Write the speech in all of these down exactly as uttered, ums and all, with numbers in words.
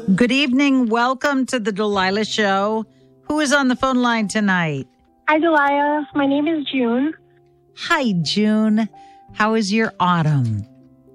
Good evening. Welcome to the Delilah Show. Who is on the phone line tonight? Hi, Delilah. My name is June. Hi, June. How is your autumn?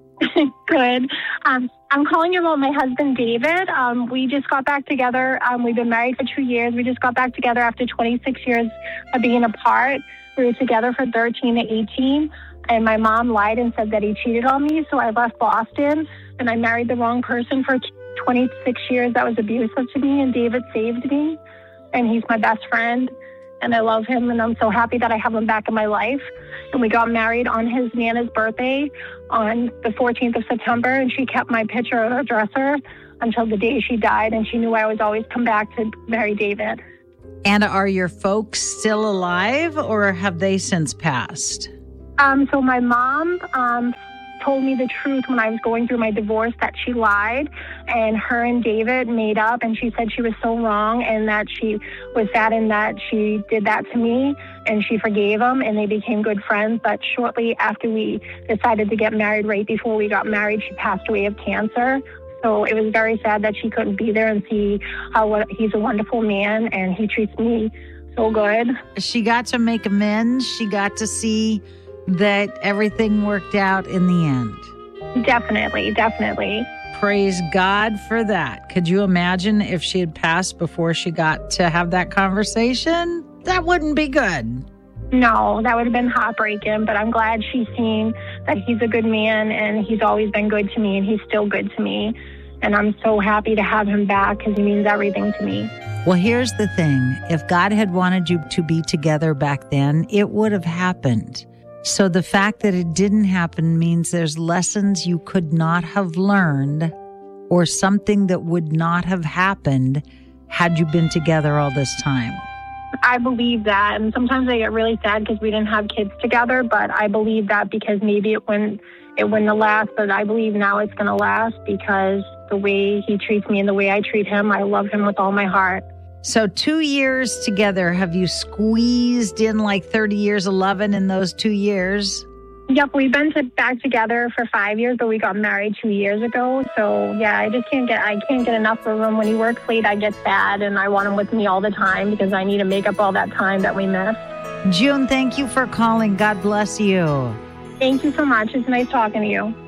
Good. Um, I'm calling you about my husband, David. Um, we just got back together. Um, we've been married for two years. We just got back together after twenty-six years of being apart. We were together for thirteen to eighteen, and my mom lied and said that he cheated on me, so I left Boston, and I married the wrong person for twenty-six years. That was abusive to me, and David saved me, and he's my best friend, and I love him, and I'm so happy that I have him back in my life. And we got married on his Nana's birthday on the fourteenth of September, and she kept my picture on her dresser until the day she died, and she knew I always always come back to marry David. And are your folks still alive, or have they since passed? Um, so my mom um, told me the truth when I was going through my divorce, that she lied, and her and David made up, and she said she was so wrong and that she was saddened that she did that to me, and she forgave him, and they became good friends. But shortly after we decided to get married, right before we got married, she passed away of cancer. So it was very sad that she couldn't be there and see how he's a wonderful man, and he treats me so good. She got to make amends. She got to see that everything worked out in the end. Definitely, definitely. Praise God for that. Could you imagine if she had passed before she got to have that conversation? That wouldn't be good. No, that would have been heartbreaking, but I'm glad she's seen that he's a good man, and he's always been good to me, and he's still good to me. And I'm so happy to have him back because he means everything to me. Well, here's the thing. If God had wanted you to be together back then, it would have happened. So the fact that it didn't happen means there's lessons you could not have learned, or something that would not have happened had you been together all this time. I believe that, and sometimes I get really sad because we didn't have kids together, but I believe that because maybe it wouldn't, it wouldn't last, but I believe now it's going to last because the way he treats me and the way I treat him, I love him with all my heart. So two years together, have you squeezed in like thirty years of loving in those two years? Yep, we've been to, back together for five years, but we got married two years ago. So yeah, I just can't get I can't get enough of him. When he works late, I get sad, and I want him with me all the time because I need to make up all that time that we missed. June, thank you for calling. God bless you. Thank you so much. It's nice talking to you.